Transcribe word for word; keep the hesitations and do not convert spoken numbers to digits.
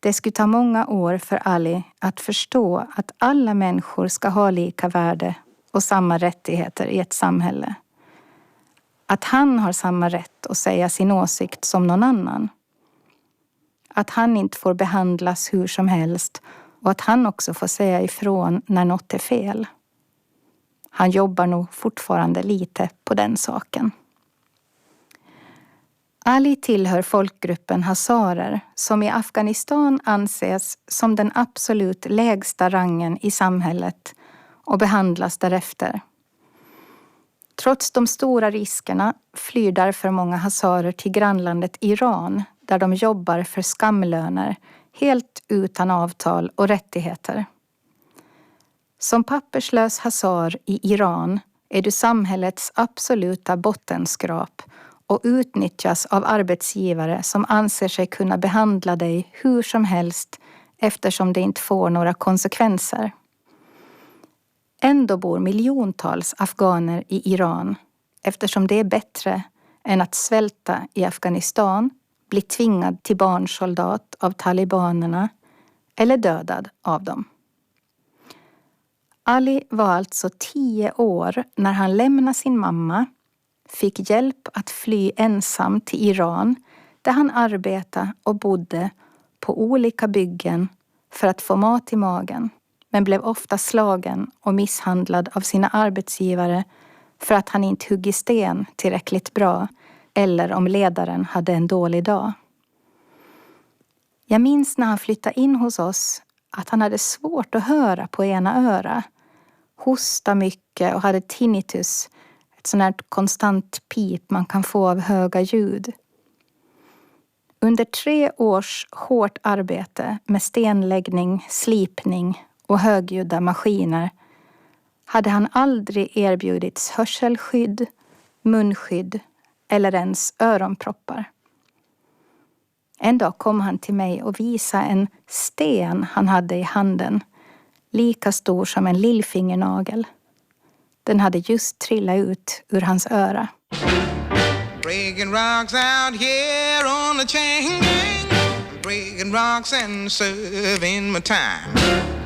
Det skulle ta många år för Ali att förstå att alla människor ska ha lika värde och samma rättigheter i ett samhälle. Att han har samma rätt att säga sin åsikt som någon annan. Att han inte får behandlas hur som helst och att han också får säga ifrån när något är fel. Han jobbar nog fortfarande lite på den saken. Ali tillhör folkgruppen hazarer som i Afghanistan anses som den absolut lägsta rangen i samhället och behandlas därefter. Trots de stora riskerna flyr därför många hazarer till grannlandet Iran där de jobbar för skamlöner helt utan avtal och rättigheter. Som papperslös hazar i Iran är du samhällets absoluta bottenskrap och utnyttjas av arbetsgivare som anser sig kunna behandla dig hur som helst eftersom det inte får några konsekvenser. Ändå bor miljontals afghaner i Iran eftersom det är bättre än att svälta i Afghanistan, bli tvingad till barnsoldat av talibanerna eller dödad av dem. Ali var alltså tio år när han lämnade sin mamma, fick hjälp att fly ensam till Iran där han arbetade och bodde på olika byggen för att få mat i magen, men blev ofta slagen och misshandlad av sina arbetsgivare för att han inte hugg i sten tillräckligt bra eller om ledaren hade en dålig dag. Jag minns när han flyttade in hos oss att han hade svårt att höra på ena öra, hosta mycket och hade tinnitus, ett sånt här konstant pip man kan få av höga ljud. Under tre års hårt arbete med stenläggning, slipning och högljudda maskiner hade han aldrig erbjudits hörselskydd, munskydd eller ens öronproppar. En dag kom han till mig och visade en sten han hade i handen, lika stor som en lillfingernagel. Den hade just trillat ut ur hans öra. Breaking rocks out here on the chain gang. Breaking rocks and serving my time.